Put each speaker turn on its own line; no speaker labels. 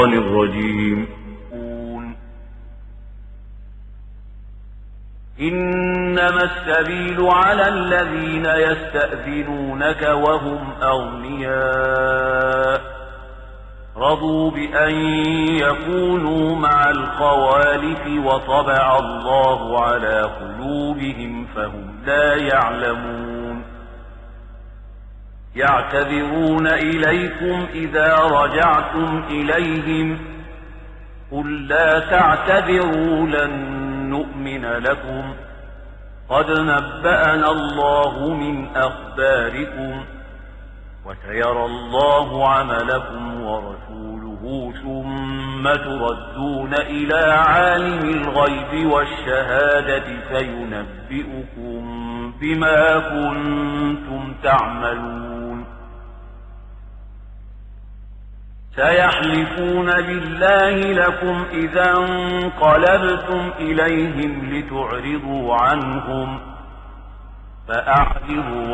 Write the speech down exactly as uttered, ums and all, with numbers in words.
الرجيم. إنما السبيل على الذين يستأذنونك وهم أغنياء رضوا بأن يكونوا مع الخوالف وطبع الله على قلوبهم فهم لا يعلمون. يعتذرون إليكم إذا رجعتم إليهم قل لا تعتذروا لن نؤمن لكم قد نبأنا الله من أخباركم وسيرى الله عملكم ورسوله ثم تردون إلى عالم الغيب والشهادة فينبئكم بما كنتم تعملون. سيحلفون بالله لكم إذا انقلبتم إليهم لتعرضوا عنهم فأعرضوا